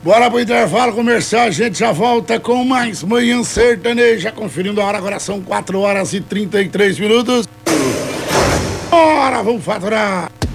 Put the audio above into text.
Bora pro intervalo comercial, a gente já volta com mais Manhã Sertaneja, conferindo a hora, agora são 4 horas e 33 minutos. Bora, vamos faturar!